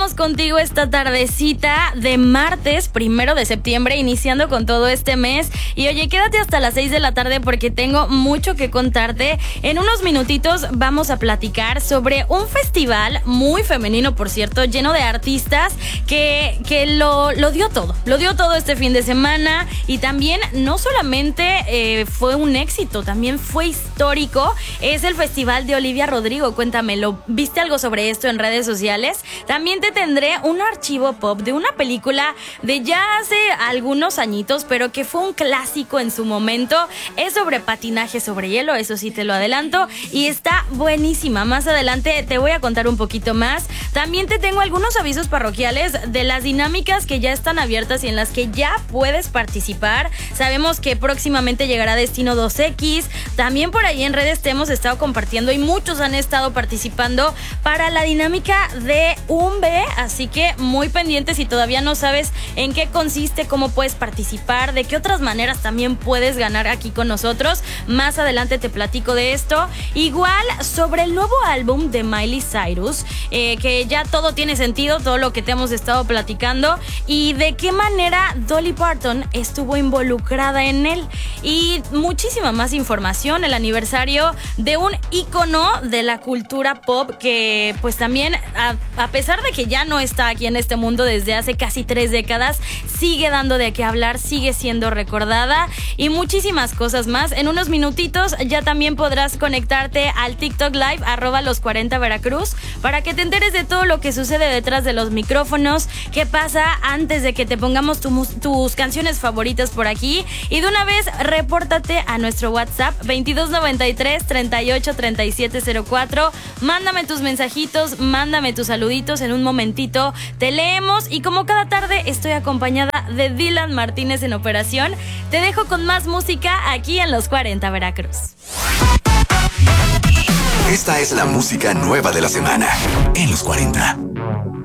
estamos contigo esta tardecita de martes 1 de septiembre, iniciando con todo este mes. Y oye, quédate hasta las 6 de la tarde porque tengo mucho que contarte. En unos minutitos vamos a platicar sobre un festival muy femenino, por cierto, lleno de artistas que lo dio todo. Lo dio todo este fin de semana y también no solamente fue un éxito, también fue histórico. Es el festival de Olivia Rodrigo. Cuéntamelo, ¿viste algo sobre esto en redes sociales? También te tendré un archivo pop de una película de ya hace algunos añitos, pero que fue un clásico en su momento. Es sobre patinaje sobre hielo, eso sí te lo adelanto, y está buenísima. Más adelante te voy a contar un poquito más. También te tengo algunos avisos parroquiales de las dinámicas que ya están abiertas y en las que ya puedes participar. Sabemos que próximamente llegará Destino 2X. También por ahí en redes te hemos estado compartiendo y muchos han estado participando para la dinámica de un B, así que muy pendiente. Si todavía no sabes en qué consiste, cómo puedes participar, de qué otras maneras también puedes ganar aquí con nosotros, más adelante te platico de esto. Igual sobre el nuevo álbum de Miley Cyrus, que ya todo tiene sentido, todo lo que te hemos estado platicando, y de qué manera Dolly Parton estuvo involucrada en él, y muchísima más información. El aniversario de un ícono de la cultura pop que pues también a pesar de que ya no está aquí en este mundo desde hace casi 3 décadas, sigue dando de qué hablar, sigue siendo recordada, y muchísimas cosas más. En unos minutitos ya también podrás conectarte al TikTok Live @los40 Veracruz para que te enteres de todo lo que sucede detrás de los micrófonos, qué pasa antes de que te pongamos tus canciones favoritas por aquí. Y de una vez repórtate a nuestro WhatsApp 2293 38 37 04. Mándame tus mensajitos, mándame tus saluditos, en un momentito te leemos. Y como cada tarde estoy acompañada de Dylan Martínez en operación, te dejo con más música aquí en Los 40 Veracruz. Esta es la música nueva de la semana en Los 40.